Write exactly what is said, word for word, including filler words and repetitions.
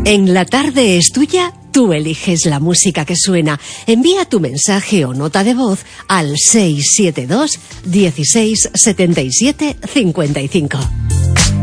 En La Tarde es Tuya, tú eliges la música que suena. Envía tu mensaje o nota de voz al seis siete dos, dieciséis, setenta y siete, cincuenta y cinco.